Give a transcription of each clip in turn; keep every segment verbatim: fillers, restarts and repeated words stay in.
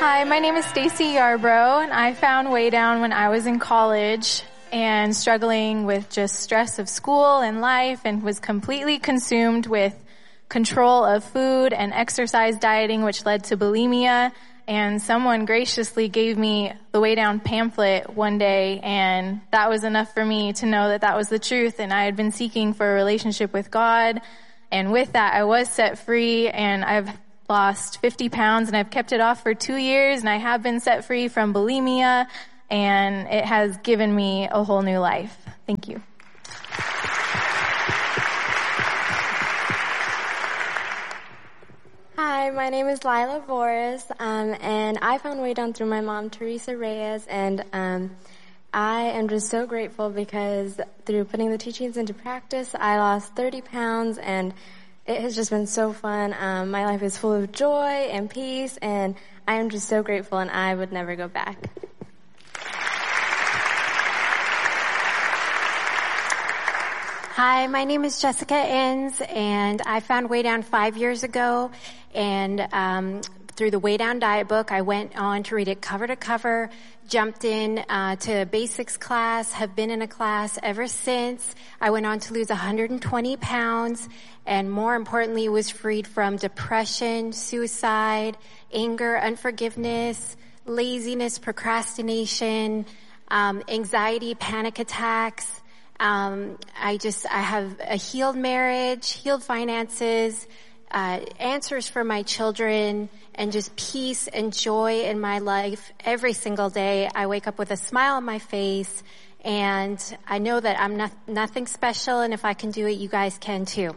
Hi, my name is Stacy Yarbrough, and I found Way Down when I was in college and struggling with just stress of school and life, and was completely consumed with control of food and exercise dieting, which led to bulimia. And someone graciously gave me the Way Down pamphlet one day, and that was enough for me to know that that was the truth. And I had been seeking for a relationship with God, and with that I was set free, and I've lost fifty pounds, and I've kept it off for two years, and I have been set free from bulimia, and it has given me a whole new life. Thank you. Hi, my name is Lila Boris, um, and I found Way Down through my mom, Teresa Reyes, and um, I am just so grateful because through putting the teachings into practice, I lost thirty pounds, and it has just been so fun. Um, my life is full of joy and peace, and I am just so grateful, and I would never go back. Hi, my name is Jessica Inns, and I found Way Down five years ago, and um, through the Way Down diet book, I went on to read it cover to cover, jumped in uh, to a basics class, have been in a class ever since. I went on to lose one hundred twenty pounds, and more importantly, was freed from depression, suicide, anger, unforgiveness, laziness, procrastination, um, anxiety, panic attacks. Um, I just, I have a healed marriage, healed finances, uh, answers for my children, and just peace and joy in my life every single day. I wake up with a smile on my face, and I know that I'm not, nothing special, and if I can do it, you guys can too.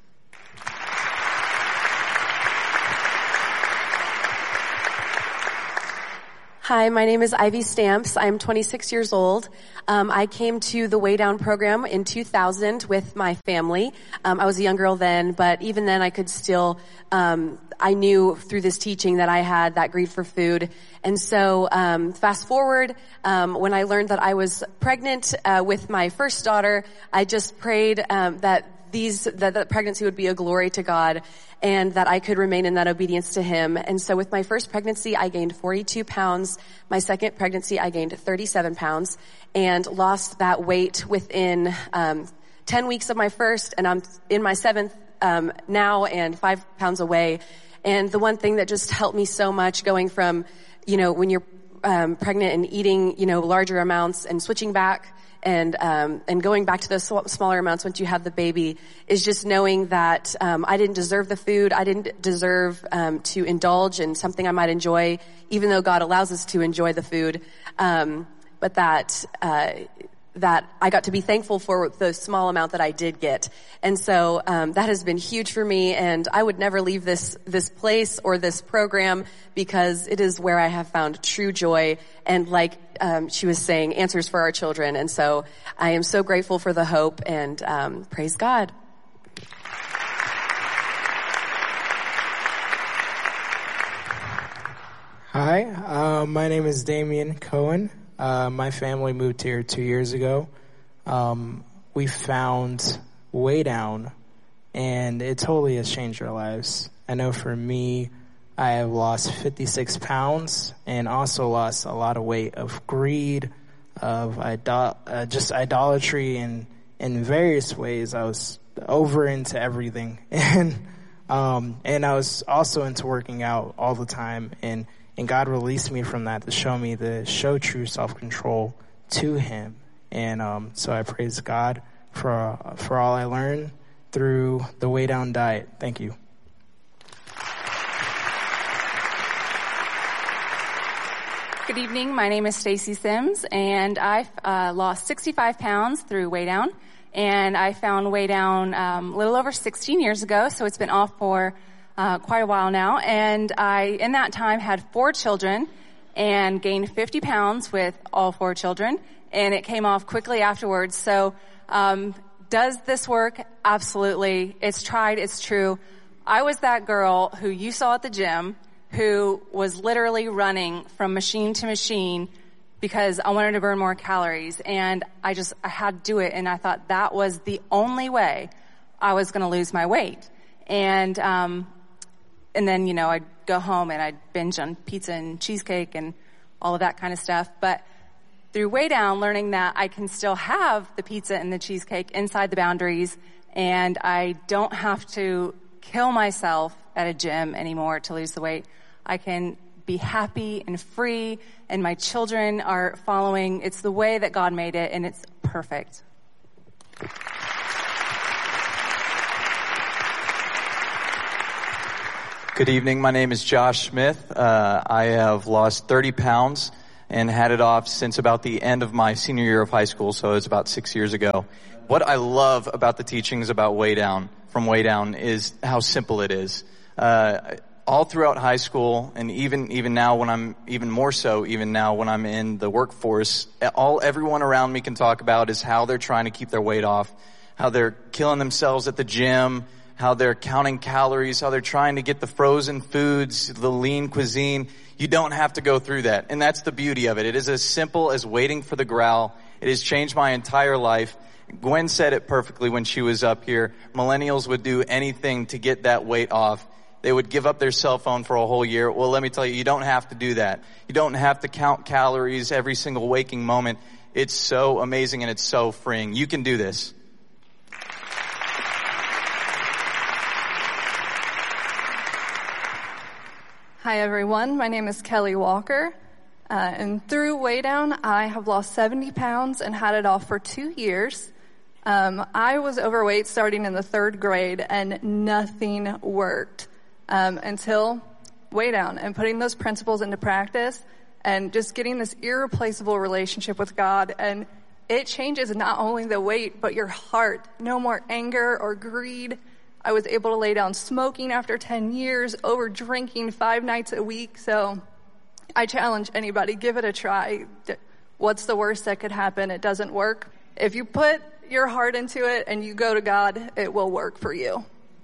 Hi, my name is Ivy Stamps. I'm twenty-six years old. Um, I came to the Way Down program in two thousand with my family. Um, I was a young girl then, but even then I could still, um, I knew through this teaching that I had that greed for food. And so, um, fast forward, um, when I learned that I was pregnant, uh, with my first daughter, I just prayed, um, that these, that, that pregnancy would be a glory to God, and that I could remain in that obedience to Him. And so with my first pregnancy, I gained forty-two pounds. My second pregnancy, I gained thirty-seven pounds and lost that weight within, um, ten weeks of my first, and I'm in my seventh, um, now, and five pounds away. And the one thing that just helped me so much going from, you know, when you're, um, pregnant and eating, you know, larger amounts and switching back and um and going back to those smaller amounts once you have the baby, is just knowing that um I didn't deserve the food. I didn't deserve um to indulge in something I might enjoy, even though God allows us to enjoy the food. Um but that uh that I got to be thankful for the small amount that I did get. And so um that has been huge for me, and I would never leave this this place or this program, because it is where I have found true joy, and like um she was saying, answers for our children. And so I am so grateful for the hope, and um praise God. Hi, uh, my name is Damian Cohen. Uh, my family moved here two years ago. Um, we found Way Down, and it totally has changed our lives. I know for me, I have lost fifty-six pounds and also lost a lot of weight of greed, of idol- uh, just idolatry, and in various ways. I was over into everything, and um, and I was also into working out all the time, and And God released me from that to show me to show true self-control to Him. And um, so I praise God for uh, for all I learned through the Way Down diet. Thank you. Good evening. My name is Stacy Sims, and I uh, lost sixty-five pounds through Way Down. And I found Way Down um, a little over sixteen years ago, so it's been off for Uh, quite a while now, and I, in that time, had four children and gained fifty pounds with all four children, and it came off quickly afterwards. So, um, does this work? Absolutely. It's tried. It's true. I was that girl who you saw at the gym who was literally running from machine to machine because I wanted to burn more calories, and I just, I had to do it, and I thought that was the only way I was going to lose my weight. And, um, and then, you know, I'd go home and I'd binge on pizza and cheesecake and all of that kind of stuff. But through Way Down, learning that I can still have the pizza and the cheesecake inside the boundaries, and I don't have to kill myself at a gym anymore to lose the weight. I can be happy and free, and my children are following. It's the way that God made it, and it's perfect. Good evening. My name is Josh Smith. Uh, I have lost thirty pounds and had it off since about the end of my senior year of high school, so it's about six years ago. What I love about the teachings about Way Down, from Way Down, is how simple it is. Uh, all throughout high school, and even even now when I'm, even more so, even now when I'm in the workforce, all everyone around me can talk about is how they're trying to keep their weight off, how they're killing themselves at the gym, how they're counting calories, how they're trying to get the frozen foods, the lean cuisine. You don't have to go through that. And that's the beauty of it. It is as simple as waiting for the growl. It has changed my entire life. Gwen said it perfectly when she was up here. Millennials would do anything to get that weight off. They would give up their cell phone for a whole year. Well, let me tell you, you don't have to do that. You don't have to count calories every single waking moment. It's so amazing and it's so freeing. You can do this. Hi everyone, my name is Kelly Walker, uh, and through Way Down, I have lost seventy pounds and had it off for two years. Um, I was overweight starting in the third grade, and nothing worked um, until Way Down and putting those principles into practice and just getting this irreplaceable relationship with God. And it changes not only the weight, but your heart. No more anger or greed. I was able to lay down smoking after ten years, over drinking five nights a week. So I challenge anybody, give it a try. What's the worst that could happen? It doesn't work. If you put your heart into it and you go to God, it will work for you.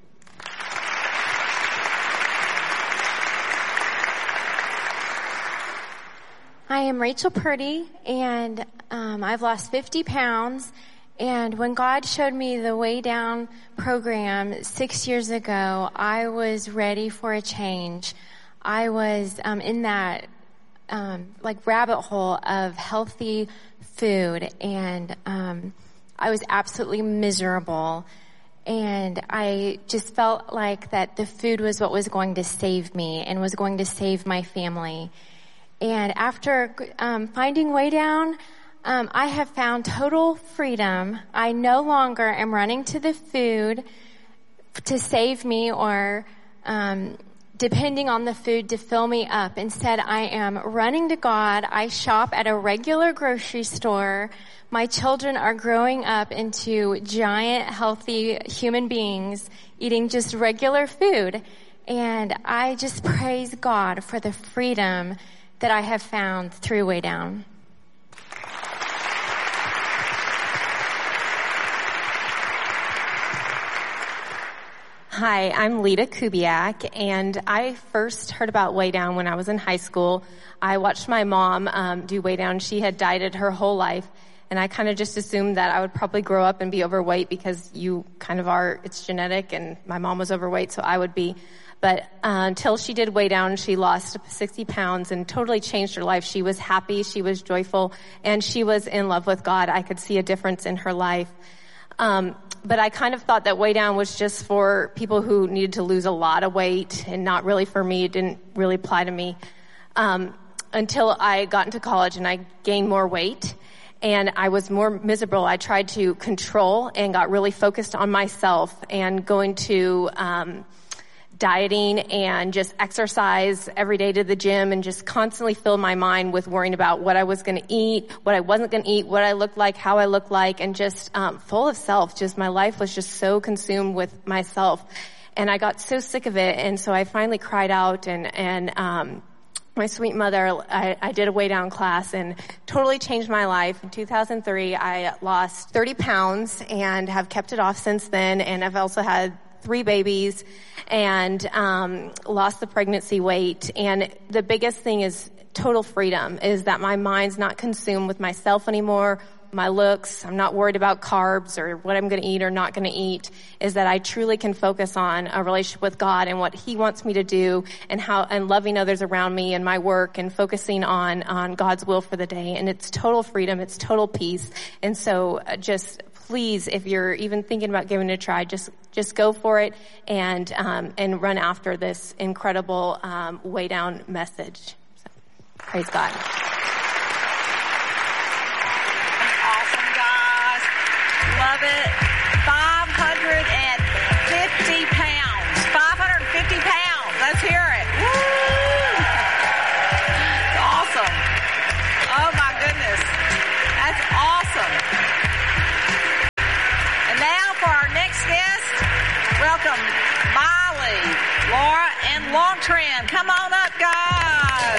I am Rachel Purdy, and um, I've lost fifty pounds. And when God showed me the Way Down program six years ago, I was ready for a change. I was um, in that um, like rabbit hole of healthy food, and um, I was absolutely miserable. And I just felt like that the food was what was going to save me and was going to save my family. And after um, finding Way Down, Um, I have found total freedom. I no longer am running to the food to save me or um, depending on the food to fill me up. Instead, I am running to God. I shop at a regular grocery store. My children are growing up into giant, healthy human beings eating just regular food. And I just praise God for the freedom that I have found through Way Down. Hi, I'm Lita Kubiak, and I first heard about Way Down when I was in high school. I watched my mom um, do Way Down. She had dieted her whole life, and I kind of just assumed that I would probably grow up and be overweight because you kind of are, it's genetic, and my mom was overweight, so I would be. But uh, until she did Way Down, she lost sixty pounds and totally changed her life. She was happy, she was joyful, and she was in love with God. I could see a difference in her life. Um, but I kind of thought that Way Down was just for people who needed to lose a lot of weight and not really for me. It didn't really apply to me. Um, until I got into college and I gained more weight and I was more miserable. I tried to control and got really focused on myself and going to, um, dieting and just exercise every day to the gym and just constantly filled my mind with worrying about what I was going to eat, what I wasn't going to eat, what I looked like, how I looked like, and just um, full of self. Just my life was just so consumed with myself. And I got so sick of it. And so I finally cried out and, and, um, my sweet mother, I, I did a Way Down class and totally changed my life. In two thousand three, I lost thirty pounds and have kept it off since then. And I've also had three babies and um lost the pregnancy weight. And the biggest thing is total freedom, is that my mind's not consumed with myself anymore, my looks. I'm not worried about carbs or what I'm going to eat or not going to eat, is that I truly can focus on a relationship with God and what He wants me to do, and how, and loving others around me and my work, and focusing on, on God's will for the day. And it's total freedom. It's total peace. And so uh, just please, if you're even thinking about giving it a try, just, just go for it and, um, and run after this incredible, um, Way Down message. So, praise God. Awesome, guys. Love it.